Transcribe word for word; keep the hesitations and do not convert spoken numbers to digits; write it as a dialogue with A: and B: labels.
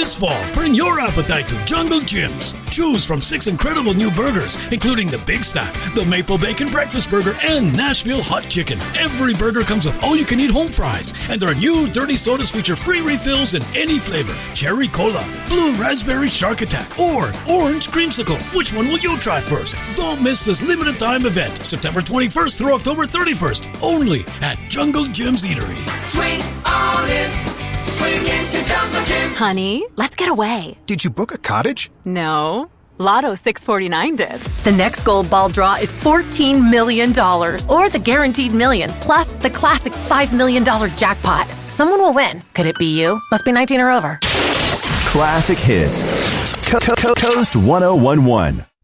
A: This fall, bring your appetite to Jungle Jim's. Choose from six incredible new burgers, including the Big Stack, the Maple Bacon Breakfast Burger, and Nashville Hot Chicken. Every burger comes with all-you-can-eat home fries, and their new dirty sodas feature free refills in any flavor. Cherry Cola, Blue Raspberry Shark Attack, or Orange Creamsicle. Which one will you try first? Don't miss this limited time event, September twenty-first through October thirty-first, only at Jungle Jim's Eatery.
B: Swing on in, swing into Jungle Jim's.
C: Honey, let's get away.
D: Did you book a cottage?
C: No. Lotto six forty-nine did.
E: The next gold ball draw is fourteen million dollars, or the guaranteed million, plus the classic five million dollars jackpot. Someone will win. Could it be you? Must be nineteen or over.
F: Classic hits. Coast one oh one one.